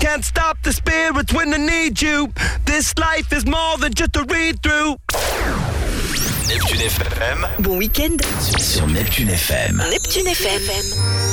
can't stop the spirits when they need you. This life is more than just a read-through. Neptune FM. Bon week-end Sur Neptune FM. Neptune FM.